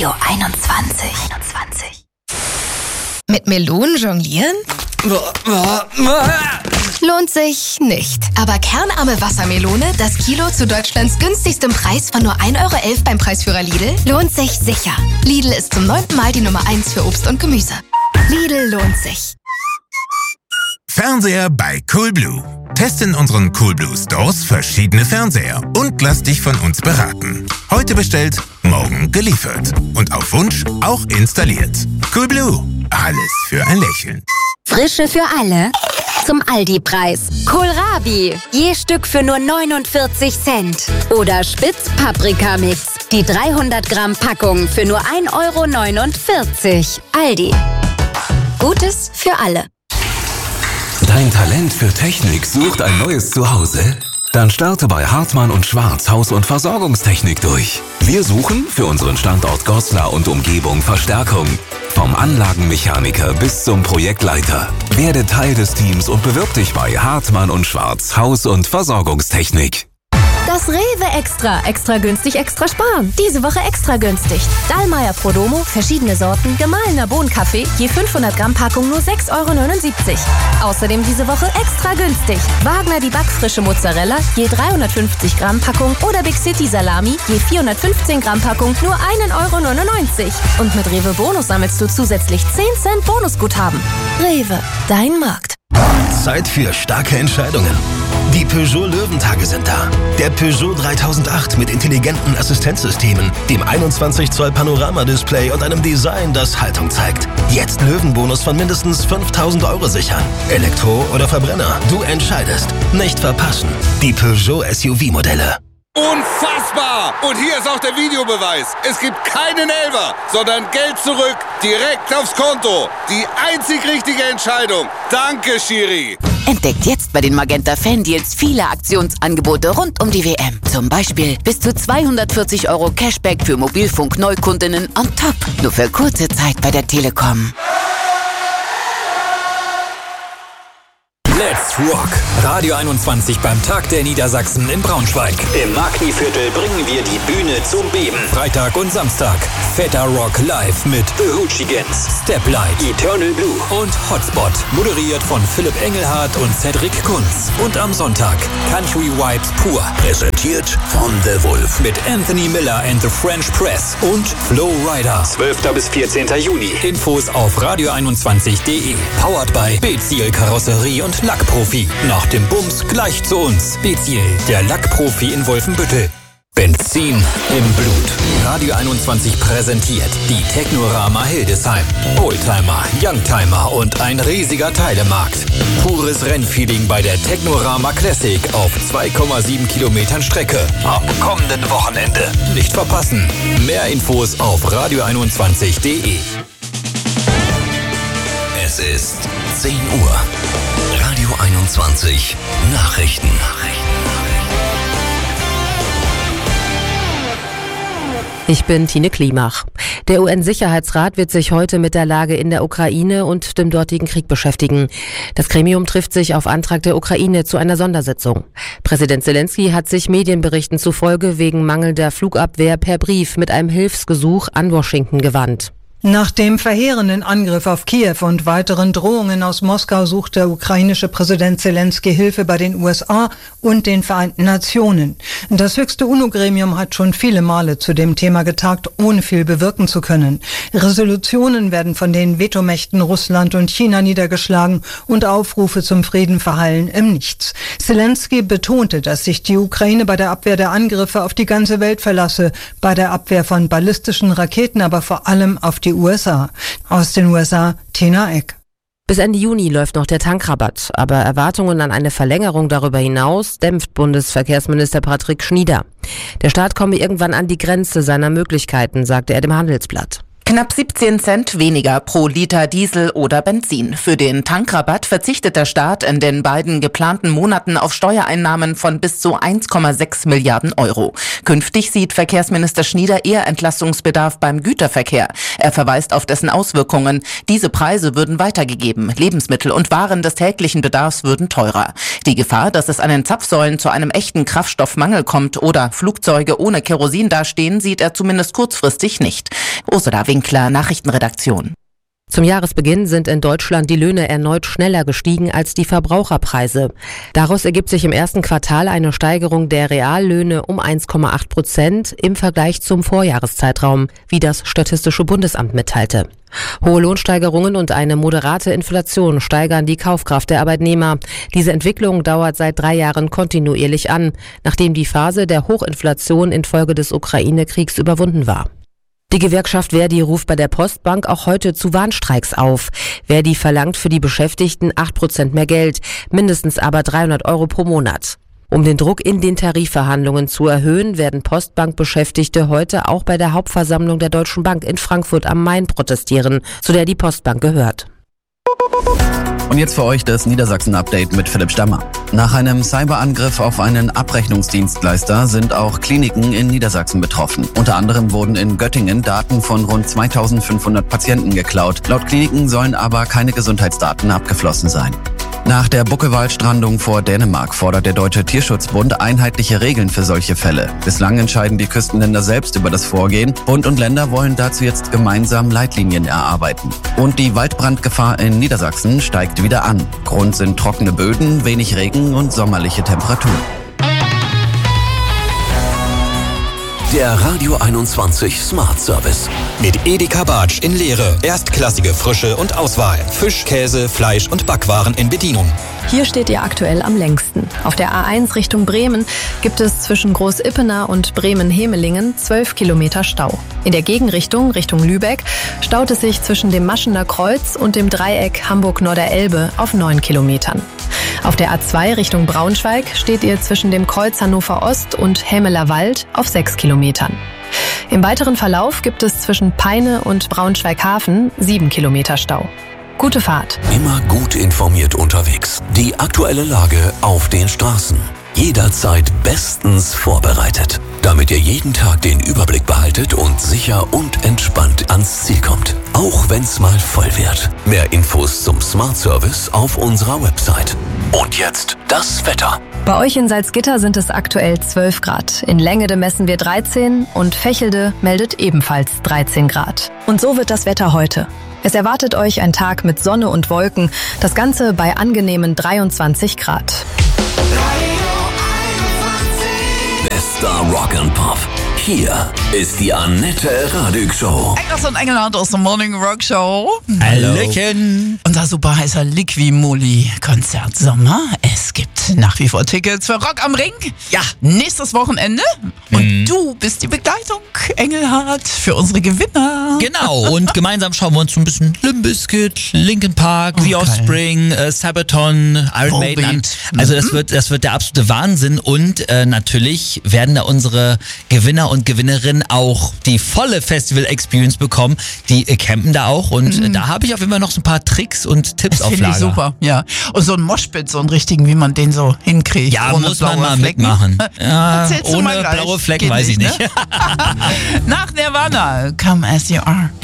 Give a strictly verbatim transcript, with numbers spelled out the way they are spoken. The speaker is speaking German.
Radio einundzwanzig. einundzwanzig. Mit Melonen jonglieren? Lohnt sich nicht. Aber kernarme Wassermelone, das Kilo zu Deutschlands günstigstem Preis von nur ein Euro elf beim Preisführer Lidl, lohnt sich sicher. Lidl ist zum neunten Mal die Nummer eins für Obst und Gemüse. Lidl lohnt sich. Fernseher bei Coolblue. Teste in unseren Coolblue Stores verschiedene Fernseher und lass dich von uns beraten. Heute bestellt, morgen geliefert. Und auf Wunsch auch installiert. Coolblue. Alles für ein Lächeln. Frische für alle. Zum Aldi-Preis. Kohlrabi. Je Stück für nur neunundvierzig Cent. Oder Spitz-Paprika-Mix. Die dreihundert Gramm Packung für nur ein Euro neunundvierzig. Aldi. Gutes für alle. Dein Talent für Technik sucht ein neues Zuhause? Dann starte bei Hartmann und Schwarz Haus- und Versorgungstechnik durch. Wir suchen für unseren Standort Goslar und Umgebung Verstärkung. Vom Anlagenmechaniker bis zum Projektleiter. Werde Teil des Teams und bewirb dich bei Hartmann und Schwarz Haus- und Versorgungstechnik. Das Rewe Extra. Extra günstig, extra sparen. Diese Woche extra günstig. Dallmayr Prodomo, verschiedene Sorten, gemahlener Bohnenkaffee, je fünfhundert Gramm Packung nur sechs Euro neunundsiebzig. Außerdem diese Woche extra günstig. Wagner die backfrische Mozzarella, je dreihundertfünfzig Gramm Packung oder Big City Salami, je vierhundertfünfzehn Gramm Packung nur ein Euro neunundneunzig. Und mit Rewe Bonus sammelst du zusätzlich zehn Cent Bonusguthaben. Rewe, dein Markt. Zeit für starke Entscheidungen. Die Peugeot Löwentage sind da. Der Peugeot dreitausendacht mit intelligenten Assistenzsystemen, dem einundzwanzig Zoll Panoramadisplay und einem Design, das Haltung zeigt. Jetzt Löwenbonus von mindestens fünftausend Euro sichern. Elektro oder Verbrenner, du entscheidest. Nicht verpassen. Die Peugeot S U V-Modelle. Unfassbar! Und hier ist auch der Videobeweis. Es gibt keinen Elfer, sondern Geld zurück, direkt aufs Konto. Die einzig richtige Entscheidung. Danke, Schiri. Entdeckt jetzt bei den Magenta Fan-Deals viele Aktionsangebote rund um die W M. Zum Beispiel bis zu zweihundertvierzig Euro Cashback für Mobilfunk-Neukundinnen on top. Nur für kurze Zeit bei der Telekom. Let's Rock! Radio einundzwanzig beim Tag der Niedersachsen in Braunschweig. Im Magni-Viertel bringen wir die Bühne zum Beben. Freitag und Samstag. Fetter Rock live mit The Hoochigans, Steplight, Eternal Blue und Hotspot. Moderiert von Philipp Engelhardt und Cedric Kunz. Und am Sonntag Country Vibes pur. Präsentiert von The Wolf. Mit Anthony Miller and the French Press und Flo Rida. zwölfter bis vierzehnter Juni. Infos auf radio einundzwanzig punkt de. Powered by Beziel Karosserie und Lackprofi. Nach dem Bums gleich zu uns. Beziel, der Lackprofi in Wolfenbüttel. Benzin im Blut. Radio einundzwanzig präsentiert die Technorama Hildesheim. Oldtimer, Youngtimer und ein riesiger Teilemarkt. Pures Rennfeeling bei der Technorama Classic auf zwei Komma sieben Kilometern Strecke. Ab kommenden Wochenende. Nicht verpassen. Mehr Infos auf radio einundzwanzig punkt de. Es ist zehn Uhr. Radio einundzwanzig Nachrichten. Ich bin Tine Klimach. Der U N-Sicherheitsrat wird sich heute mit der Lage in der Ukraine und dem dortigen Krieg beschäftigen. Das Gremium trifft sich auf Antrag der Ukraine zu einer Sondersitzung. Präsident Zelensky hat sich Medienberichten zufolge wegen mangelnder Flugabwehr per Brief mit einem Hilfsgesuch an Washington gewandt. Nach dem verheerenden Angriff auf Kiew und weiteren Drohungen aus Moskau sucht der ukrainische Präsident Zelensky Hilfe bei den U S A und den Vereinten Nationen. Das höchste UNO-Gremium hat schon viele Male zu dem Thema getagt, ohne viel bewirken zu können. Resolutionen werden von den Vetomächten Russland und China niedergeschlagen und Aufrufe zum Frieden verhallen im Nichts. Zelensky betonte, dass sich die Ukraine bei der Abwehr der Angriffe auf die ganze Welt verlasse, bei der Abwehr von ballistischen Raketen, aber vor allem auf die U S A. Aus den U S A, Tina Eck. Bis Ende Juni läuft noch der Tankrabatt, aber Erwartungen an eine Verlängerung darüber hinaus dämpft Bundesverkehrsminister Patrick Schnieder. Der Staat komme irgendwann an die Grenze seiner Möglichkeiten, sagte er dem Handelsblatt. Knapp siebzehn Cent weniger pro Liter Diesel oder Benzin. Für den Tankrabatt verzichtet der Staat in den beiden geplanten Monaten auf Steuereinnahmen von bis zu eins Komma sechs Milliarden Euro. Künftig sieht Verkehrsminister Schnieder eher Entlastungsbedarf beim Güterverkehr. Er verweist auf dessen Auswirkungen. Diese Preise würden weitergegeben. Lebensmittel und Waren des täglichen Bedarfs würden teurer. Die Gefahr, dass es an den Zapfsäulen zu einem echten Kraftstoffmangel kommt oder Flugzeuge ohne Kerosin dastehen, sieht er zumindest kurzfristig nicht. Ursula Winkler, Nachrichtenredaktion. Zum Jahresbeginn sind in Deutschland die Löhne erneut schneller gestiegen als die Verbraucherpreise. Daraus ergibt sich im ersten Quartal eine Steigerung der Reallöhne um eins Komma acht Prozent im Vergleich zum Vorjahreszeitraum, wie das Statistische Bundesamt mitteilte. Hohe Lohnsteigerungen und eine moderate Inflation steigern die Kaufkraft der Arbeitnehmer. Diese Entwicklung dauert seit drei Jahren kontinuierlich an, nachdem die Phase der Hochinflation infolge des Ukraine-Kriegs überwunden war. Die Gewerkschaft Verdi ruft bei der Postbank auch heute zu Warnstreiks auf. Verdi verlangt für die Beschäftigten acht Prozent mehr Geld, mindestens aber dreihundert Euro pro Monat. Um den Druck in den Tarifverhandlungen zu erhöhen, werden Postbank-Beschäftigte heute auch bei der Hauptversammlung der Deutschen Bank in Frankfurt am Main protestieren, zu der die Postbank gehört. Und jetzt für euch das Niedersachsen-Update mit Philipp Stammer. Nach einem Cyberangriff auf einen Abrechnungsdienstleister sind auch Kliniken in Niedersachsen betroffen. Unter anderem wurden in Göttingen Daten von rund zweitausendfünfhundert Patienten geklaut. Laut Kliniken sollen aber keine Gesundheitsdaten abgeflossen sein. Nach der Buckelwaldstrandung vor Dänemark fordert der Deutsche Tierschutzbund einheitliche Regeln für solche Fälle. Bislang entscheiden die Küstenländer selbst über das Vorgehen. Bund und Länder wollen dazu jetzt gemeinsam Leitlinien erarbeiten. Und die Waldbrandgefahr in Niedersachsen steigt wieder an. Grund sind trockene Böden, wenig Regen und sommerliche Temperaturen. Der Radio einundzwanzig Smart Service. Mit Edeka Bartsch in Leere. Erstklassige Frische und Auswahl. Fisch, Käse, Fleisch und Backwaren in Bedienung. Hier steht ihr aktuell am längsten. Auf der A eins Richtung Bremen gibt es zwischen Groß-Ippener und Bremen-Hemelingen zwölf Kilometer Stau. In der Gegenrichtung, Richtung Lübeck, staut es sich zwischen dem Maschener Kreuz und dem Dreieck Hamburg-Norderelbe auf neun Kilometern. Auf der A zwei Richtung Braunschweig steht ihr zwischen dem Kreuz Hannover Ost und Hämeler Wald auf sechs Kilometern. Im weiteren Verlauf gibt es zwischen Peine und Braunschweig-Hafen sieben Kilometer Stau. Gute Fahrt. Immer gut informiert unterwegs. Die aktuelle Lage auf den Straßen. Jederzeit bestens vorbereitet, damit ihr jeden Tag den Überblick behaltet und sicher und entspannt ans Ziel kommt. Auch wenn's mal voll wird. Mehr Infos zum Smart Service auf unserer Website. Und jetzt das Wetter. Bei euch in Salzgitter sind es aktuell zwölf Grad. In Längede messen wir dreizehn und Fächelde meldet ebenfalls dreizehn Grad. Und so wird das Wetter heute. Es erwartet euch ein Tag mit Sonne und Wolken, das Ganze bei angenehmen dreiundzwanzig Grad. Bester Rock and Pop. Hier ist die Annette Radig Show. Engels und Engelhardt aus der Morning Rock Show. Hallöchen. Unser super heißer Liqui-Moly-Konzert Sommer. Es gibt nach wie vor Tickets für Rock am Ring. Ja, nächstes Wochenende. Und mhm. du bist die Begleitung, Engelhardt, für unsere Gewinner. Genau, und gemeinsam schauen wir uns so ein bisschen Limp Bizkit, Linkin Park, okay. The Offspring, äh, Sabaton, Iron Maiden an. Also das wird, das wird der absolute Wahnsinn. Und äh, natürlich werden da unsere Gewinner und Gewinnerinnen auch die volle Festival-Experience bekommen. Die äh, campen da auch und mhm. äh, da habe ich auf jeden Fall noch so ein paar Tricks und Tipps das auf Lager. Ich super, ja. Und so ein Moshpit, so einen richtigen, wie man den so hinkriegt. Ja, muss man mal Flecken. mitmachen. Ja, ohne blaue Flecken, Geht weiß ich nicht. Ne? Nach Nirvana, Come As You Are.